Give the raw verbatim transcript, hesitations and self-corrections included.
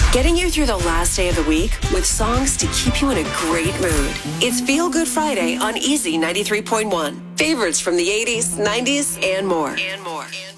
Getting you through the last day of the week with songs to keep you in a great mood. It's Feel Good Friday on Easy ninety-three point one. Favorites from the eighties, nineties, and more. And more.